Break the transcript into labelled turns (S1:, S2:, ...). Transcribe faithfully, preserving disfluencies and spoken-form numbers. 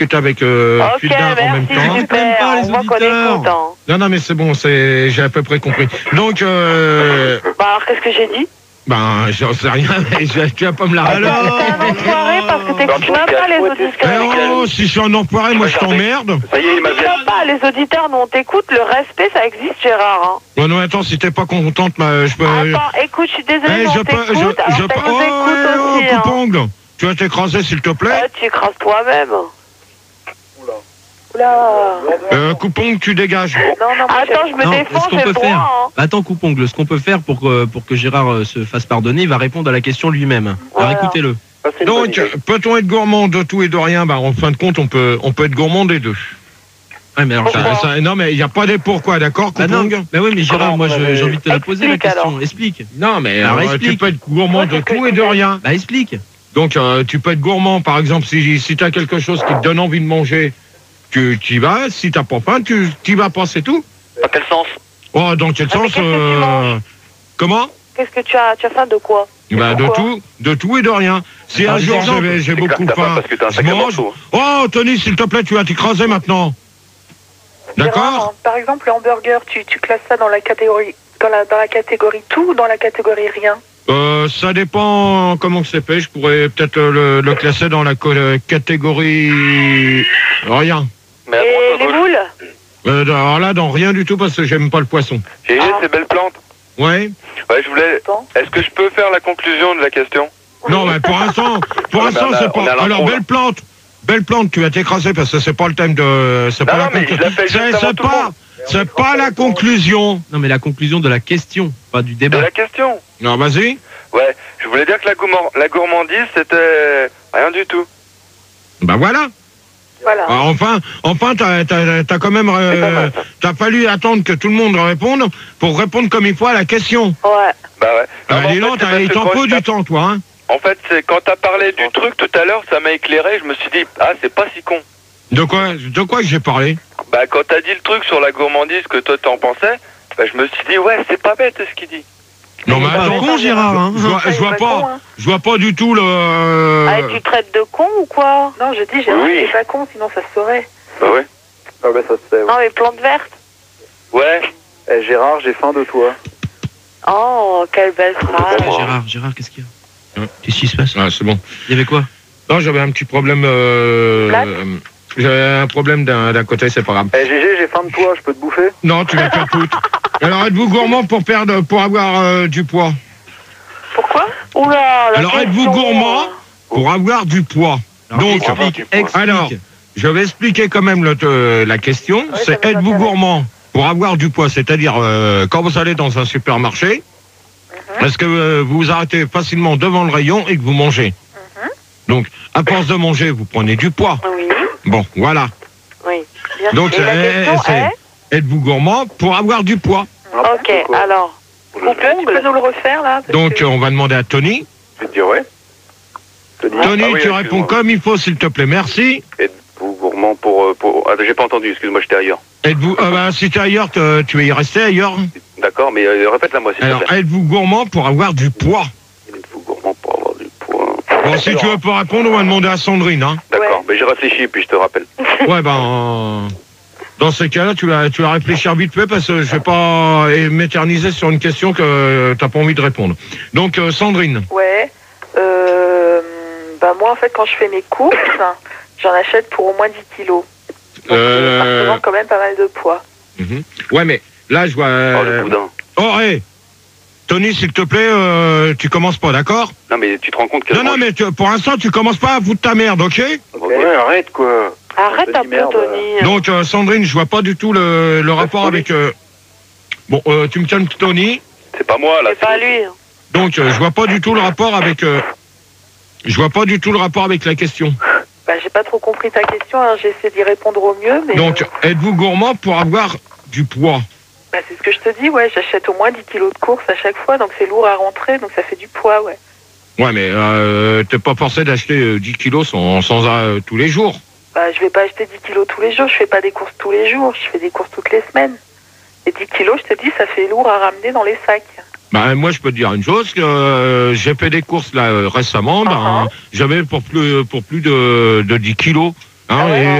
S1: discuter avec euh,
S2: Ok,
S1: Fildar en même
S2: merci,
S1: temps.
S2: super.
S3: pas, les
S2: On voit qu'on
S3: auditeurs.
S2: écoute. Hein.
S1: Non, non, mais c'est bon, c'est, j'ai à peu près compris. Donc, euh,
S2: Bah alors, qu'est-ce que j'ai dit?
S1: ben, j'en sais rien, mais je- tu vas pas me la
S2: Ah,
S1: rappeler.
S2: t'es un enfoiré parce que t'écoutes même pas les
S1: Eh
S2: auditeurs.
S1: oh, si je suis un enfoiré, moi je t'emmerde.
S4: Ça y est, il m'a
S2: T'écoutes même pas les auditeurs, nous on t'écoute. Le respect, ça existe, Gérard. Hein.
S1: Bon, non, attends, si t'es pas contente, ma- je peux.
S2: Attends, écoute, je suis désolée,
S1: Eh,
S2: mais
S1: je
S2: on
S1: peux, je,
S2: t'écoute. Alors,
S1: je
S2: ça
S1: peux.
S2: nous
S1: Oh,
S2: écoute
S1: oh,
S2: aussi. Hein.
S1: coupe-ongle. Tu vas t'écraser, s'il te plaît.
S2: Ouais, tu écrases toi-même. Oula.
S1: Euh, coupe-ongle, tu dégages.
S2: Non, non, attends, je me
S3: Non,
S2: défends,
S3: ce qu'on
S2: j'ai
S3: peut
S2: le droit.
S3: faire,
S2: Hein.
S3: attends, coupe-ongle, ce qu'on peut faire pour que, pour que Gérard euh, se fasse pardonner, il va répondre à la question lui-même.
S2: Voilà.
S3: Alors écoutez-le.
S1: Donc, peut-on être gourmand de tout et de rien? Bah, en fin de compte, on peut, on peut être gourmand des deux.
S3: Ouais, mais alors,
S1: Ça-
S2: Pourquoi
S1: ça- non, mais il n'y a pas des pourquoi, d'accord,
S3: bah non,
S1: coupe-ongle?
S3: bah oui, mais Gérard, moi je- j'ai envie de te la
S2: Explique,
S3: poser la question.
S2: alors.
S3: Explique.
S1: Non, mais
S3: Alors,
S1: euh,
S3: explique.
S1: tu peux être gourmand de
S2: Ouais, c'est
S1: tout
S2: que
S1: et de
S2: tu
S1: rien.
S3: Bah explique.
S1: Donc, euh, tu peux être gourmand, par exemple, si, si tu as quelque chose qui te donne envie de manger, tu y vas. Si tu n'as pas faim, tu n'y vas pas, c'est tout.
S4: Dans quel sens?
S1: Oh, dans quel
S2: Ah, mais
S1: sens
S2: qu'est-ce que tu
S1: euh,
S2: manges
S1: Comment?
S2: Qu'est-ce que tu as? Tu as faim de quoi?
S1: Bah, de
S2: Pourquoi
S1: tout, de tout et de rien. Si
S3: Par
S1: un jour
S3: exemple,
S1: j'avais- j'ai
S4: c'est clair
S1: beaucoup
S4: que t'as faim
S1: faim,
S4: parce que t'as un
S1: je
S4: sacré
S1: mange.
S4: morceau.
S1: Oh, Tony, s'il te plaît, tu vas t'écraser maintenant. D'accord?
S5: Gérard, par exemple, le hamburger, tu, tu classes ça dans la catégorie dans la, dans la catégorie tout ou dans la catégorie rien?
S1: Euh, ça dépend comment c'est fait. Je pourrais peut-être euh, le, le classer dans la co- euh, catégorie rien.
S4: Mais
S2: Et les
S4: attends,
S2: moules?
S1: Euh, alors là, dans rien du tout parce que j'aime pas le poisson.
S4: j'ai
S2: Ah.
S4: ces belles plantes.
S1: Ouais.
S4: Ouais, je voulais.
S5: Attends.
S4: Est-ce que je peux faire la conclusion de la question?
S1: Non, mais pour l'instant, pour
S4: Ah,
S1: l'instant,
S4: mais on a-
S1: c'est
S4: on
S1: pas.
S4: a l'intro,
S1: Alors,
S4: là.
S1: belle plante, belle plante, tu vas t'écraser parce que c'est pas le thème de. C'est
S4: Non,
S1: pas
S4: non,
S1: la
S4: mais je
S1: conclu-
S4: l'appelle juste
S1: C'est
S4: avant
S1: c'est
S4: tout le
S1: pas.
S4: monde.
S1: C'est pas la conclusion.
S3: Non, mais la conclusion de la question, pas du
S4: De
S3: débat.
S4: la question.
S1: Non, vas-y.
S4: Ouais, je voulais dire que la, gourmand- la gourmandise, c'était rien du tout.
S1: Bah voilà.
S5: Voilà.
S1: Alors, enfin, enfin, t'as, t'as, t'as quand même, euh,
S4: C'est pas mal, ça.
S1: t'as fallu attendre que tout le monde réponde pour répondre comme il faut à la question.
S2: Ouais.
S4: Bah ouais.
S1: Ah,
S4: mais en
S1: dis
S4: fait,
S1: donc,
S4: c'est
S1: t'as-
S4: parce
S1: il
S4: que
S1: t'en
S4: quand
S1: faut
S4: je
S1: du temps, toi, hein.
S4: En fait, c'est quand t'as parlé du truc tout à l'heure, ça m'a éclairé. Je me suis dit, ah, c'est pas si con.
S1: De quoi, de quoi que j'ai parlé?
S4: Bah, quand t'as dit le truc sur la gourmandise que toi t'en pensais, bah, je me suis dit, ouais, c'est pas bête ce qu'il dit.
S1: Non, mais
S3: Il est pas
S1: attends,
S3: con, Gérard, hein.
S1: je vois, je vois
S5: Il est
S1: pas,
S5: con, hein.
S1: je vois pas du tout le.
S2: Ah, tu traites de con ou quoi?
S5: Non, je dis Gérard,
S4: Oui.
S5: c'est pas con, sinon ça se saurait.
S4: Bah ouais.
S6: Ah bah ça se fait.
S2: Non, mais plantes vertes.
S4: Ouais.
S6: Eh, Gérard, j'ai faim de toi.
S2: Oh, quelle belle phrase.
S3: Ah, Gérard, Gérard, qu'est-ce qu'il y a? Qu'est-ce qui se passe?
S1: Ah, c'est bon.
S3: Il y avait quoi?
S1: Non, j'avais un petit problème. Euh,
S2: Plate
S1: euh, j'avais un problème d'un, d'un côté, c'est pas grave.
S6: Eh Gégé, j'ai faim de toi, je peux te bouffer?
S1: Non, tu vas te faire foutre. Alors, êtes-vous gourmand pour perdre, pour avoir euh, du poids?
S5: Pourquoi?
S2: Oula, la
S1: Alors, êtes-vous
S2: question,
S1: gourmand pour avoir du poids?
S3: Alors,
S1: Donc,
S3: explique, explique.
S1: alors, je vais expliquer quand même le, euh, la question.
S5: Ouais, ça
S1: C'est
S5: nous
S1: êtes-vous
S5: intéresse.
S1: gourmand pour avoir du poids? C'est-à-dire, euh, quand vous allez dans un supermarché, est-ce que euh, vous vous arrêtez facilement devant le rayon et que vous mangez? Donc, à force de manger, vous prenez du poids.
S2: Oui,
S1: Bon, voilà.
S2: oui. Bien
S1: Donc,
S2: sûr. Et la
S1: c'est-
S2: question
S1: c'est-
S2: est...
S1: êtes-vous gourmand pour avoir du poids?
S2: Ok, alors.
S5: Coupe, tu peux nous le refaire là? parce
S1: Donc,
S5: que-
S1: euh, on va demander à Tony.
S4: Je vais te dire, ouais.
S1: Tony,
S4: Ah oui,
S1: tu
S4: excuse-moi.
S1: réponds comme il faut, s'il te plaît. Merci.
S4: Êtes-vous gourmand pour. euh, pour... Ah, j'ai pas entendu, excuse-moi, j'étais ailleurs.
S1: Êtes-vous, euh, bah, si tu es ailleurs, te- tu vas y rester ailleurs.
S4: D'accord, mais euh, répète-la moi, s'il te
S1: Alors,
S4: plaît.
S1: êtes-vous gourmand pour avoir du poids?
S4: Êtes-vous gourmand pour avoir du poids?
S1: Bon, si tu veux pas répondre, on va demander à Sandrine, hein.
S4: D'accord,
S5: Ouais.
S4: mais j'ai réfléchi, puis je te rappelle.
S1: Ouais, ben, euh, dans ces cas-là, tu vas, tu vas réfléchir vite fait parce que je vais pas euh, m'éterniser sur une question que t'as pas envie de répondre. Donc, euh, Sandrine.
S5: Ouais. Euh, bah moi en fait quand je fais mes courses, j'en achète pour au moins dix kilos. Donc
S1: Euh,
S5: ça représente quand même pas mal de poids.
S1: Mhm. Ouais, mais là, je vois.
S4: Oh, le
S1: euh,
S4: boudin.
S1: Oh, hé Tony, s'il te plaît, euh, tu commences pas, d'accord?
S4: Non, mais tu te rends compte que.
S1: Non, non, mais tu- pour l'instant, tu commences pas à foutre ta merde, ok?
S6: Ouais, arrête quoi.
S2: Arrête un
S6: Petit
S2: peu,
S6: merde.
S2: Tony.
S1: Donc, euh, Sandrine, je vois pas du tout le, le rapport avec. euh, Bon, euh, tu me calmes, Tony.
S4: C'est pas moi, là.
S2: C'est pas lui.
S1: Donc, euh, je vois pas du tout le rapport avec. euh, Je vois pas du tout le rapport avec la question.
S5: Bah j'ai pas trop compris ta question, alors j'essaie d'y répondre au mieux, mais
S1: Donc,
S5: euh,
S1: êtes-vous gourmand pour avoir du poids?
S5: bah, c'est ce que je te dis, ouais, j'achète au moins dix kilos de courses à chaque fois, donc c'est lourd à rentrer, donc ça fait du poids, ouais.
S1: Ouais, mais euh, t'es pas forcé d'acheter euh, dix kilos sans, sans euh, tous les jours.
S5: Bah je vais pas acheter dix kilos tous les jours, je fais pas des courses tous les jours, je fais des courses toutes les semaines. Et dix kilos, je te dis, ça fait lourd à ramener dans les sacs.
S1: Bah, moi, je peux te dire une chose, que euh, j'ai fait des courses là euh, récemment, ben,
S5: Uh-huh.
S1: j'avais pour plus, pour plus de, de dix kilos. Hein,
S5: Ah ouais,
S1: et